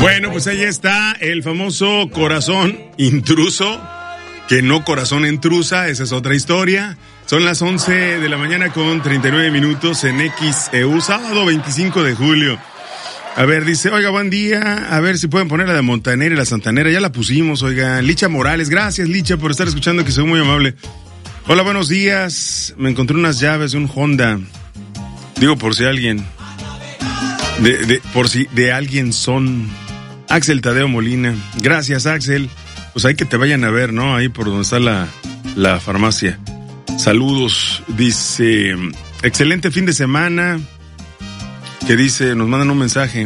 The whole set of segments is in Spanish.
Bueno, pues ahí está el famoso corazón intruso, que no corazón intrusa, esa es otra historia. Son las 11 de la mañana con 39 minutos en XEU, sábado 25 de julio. A ver, dice, oiga, buen día, a ver si pueden poner la de Montanera y la Santanera, ya la pusimos, oiga. Licha Morales, gracias Licha por estar escuchando, que soy muy amable. Hola, buenos días, me encontré unas llaves de un Honda, digo por si alguien, por si de alguien son. Axel Tadeo Molina, gracias Axel, pues hay que te vayan a ver, ¿no? Ahí por donde está la farmacia. Saludos, dice, excelente fin de semana. Que dice, nos mandan un mensaje.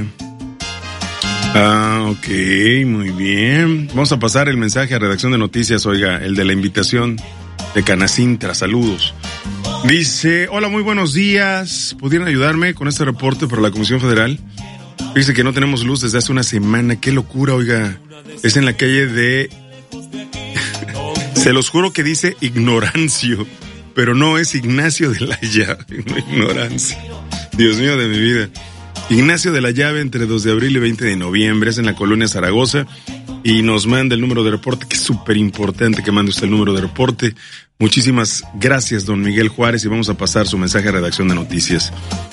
Ok, muy bien. Vamos a pasar el mensaje a Redacción de Noticias, oiga, el de la invitación de Canacintra, saludos. Dice, hola, muy buenos días. ¿Pudieran ayudarme con este reporte por la Comisión Federal? Dice que no tenemos luz desde hace una semana, qué locura, oiga. Es en la calle de... Se los juro que dice Ignorancio, pero no es Ignacio de la Llave, no Ignorancio. Dios mío de mi vida. Ignacio de la Llave, entre 2 de abril y 20 de noviembre, es en la colonia Zaragoza, y nos manda el número de reporte, que es súper importante que mande usted el número de reporte. Muchísimas gracias, don Miguel Juárez, y vamos a pasar su mensaje a Redacción de Noticias.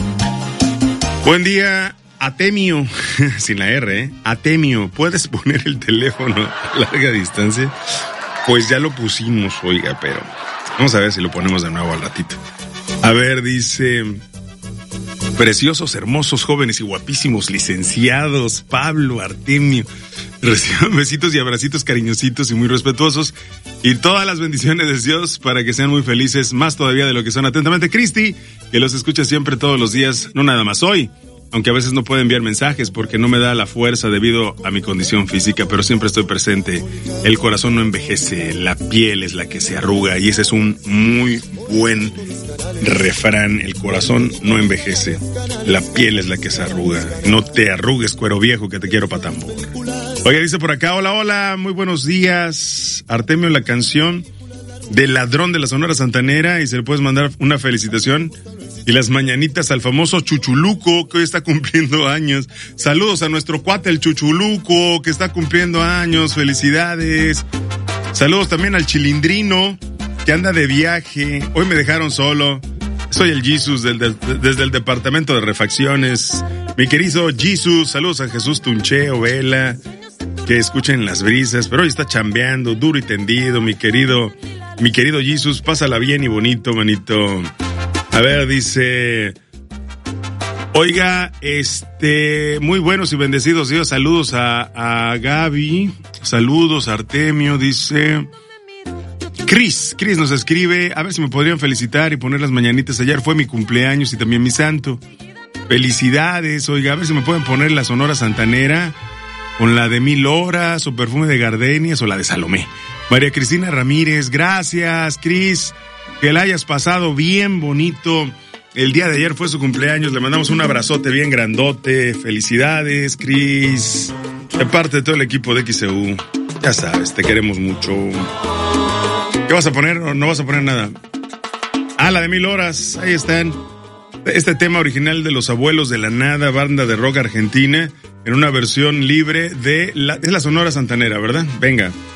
Buen día, Atemio, sin la R, ¿eh? Atemio, ¿puedes poner el teléfono a larga distancia? Pues ya lo pusimos, oiga, pero vamos a ver si lo ponemos de nuevo al ratito. A ver, dice... Preciosos, hermosos, jóvenes y guapísimos licenciados, Pablo, Artemio, reciban besitos y abracitos cariñositos y muy respetuosos y todas las bendiciones de Dios para que sean muy felices, más todavía de lo que son. Atentamente, Cristi, que los escucha siempre todos los días, no nada más hoy, aunque a veces no puedo enviar mensajes porque no me da la fuerza debido a mi condición física, pero siempre estoy presente. El corazón no envejece, la piel es la que se arruga, y ese es un muy buen refrán. El corazón no envejece, la piel es la que se arruga. No te arrugues, cuero viejo, que te quiero pa' tambor. Oye, dice por acá, hola, hola, muy buenos días. Artemio, la canción del ladrón de la Sonora Santanera, y se le puedes mandar una felicitación y las mañanitas al famoso Chuchuluco, que hoy está cumpliendo años. Saludos a nuestro cuate el Chuchuluco, que está cumpliendo años, felicidades. Saludos también al Chilindrino, que anda de viaje. Hoy me dejaron solo. Soy el Jesus desde el departamento de refacciones. Mi querido Jesus, saludos a Jesús Tuncheo, Vela, que escuchen las brisas, pero hoy está chambeando, duro y tendido, mi querido Jesus, pásala bien y bonito, manito. A ver, dice, oiga, muy buenos y bendecidos días, saludos a Gaby, saludos a Artemio, dice, Cris nos escribe, a ver si me podrían felicitar y poner las mañanitas, ayer fue mi cumpleaños y también mi santo, felicidades, oiga, a ver si me pueden poner la Sonora Santanera, con la de 1000 horas, o Perfume de Gardenias, o la de Salomé. María Cristina Ramírez, gracias, Cris. Que la hayas pasado bien bonito. El día de ayer fue su cumpleaños. Le mandamos un abrazote bien grandote. Felicidades, Cris. De parte de todo el equipo de XEU. Ya sabes, te queremos mucho. ¿Qué vas a poner o no vas a poner nada? La de 1000 horas. Ahí están. Este tema original de Los Abuelos de la Nada, banda de rock argentina, en una versión libre de la Sonora Santanera, ¿verdad? Venga.